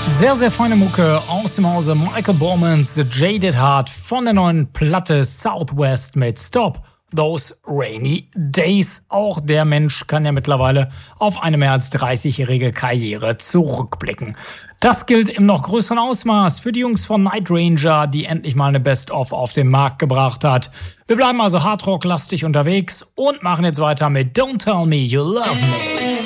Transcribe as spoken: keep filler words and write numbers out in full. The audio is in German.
Sehr, sehr feine Mucke aus dem Hause Michael Bormans The Jaded Heart von der neuen Platte Southwest mit Stop Those Rainy Days. Auch der Mensch kann ja mittlerweile auf eine mehr als dreißigjährige Karriere zurückblicken. Das gilt im noch größeren Ausmaß für die Jungs von Night Ranger, die endlich mal eine Best-of auf den Markt gebracht hat. Wir bleiben also hardrock-lastig unterwegs und machen jetzt weiter mit Don't Tell Me You Love Me.